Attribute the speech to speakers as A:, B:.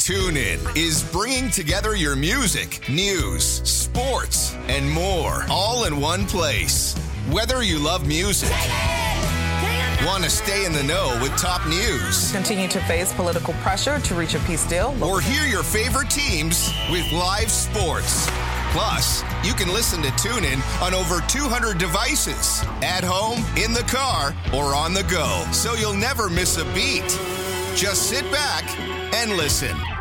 A: TuneIn is bringing together your music, news, sports, and more, all in one place. Whether you love music, want to stay in the know with top news,
B: continue to face political pressure to reach a peace deal,
A: or hear your favorite teams with live sports. Plus, you can listen to TuneIn on over 200 devices, at home, in the car, or on the go, so you'll never miss a beat. Just sit back and listen.